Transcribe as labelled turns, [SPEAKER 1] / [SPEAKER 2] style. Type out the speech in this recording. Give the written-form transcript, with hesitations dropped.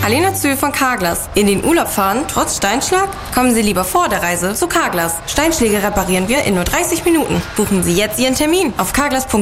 [SPEAKER 1] Alena Zühl von Carglass. In den Urlaub fahren, trotz Steinschlag? Kommen Sie lieber vor der Reise zu Carglass. Steinschläge reparieren wir in nur 30 Minuten. Buchen Sie jetzt Ihren Termin auf carglass.de.